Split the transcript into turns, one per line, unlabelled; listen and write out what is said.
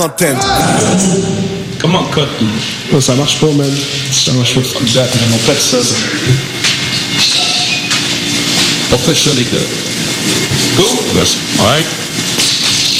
Antenne.
Comment cut?
Oh, ça marche pas, man. Ça marche pas.
Exact, on fait ça. Officially good. Cool? That's all right.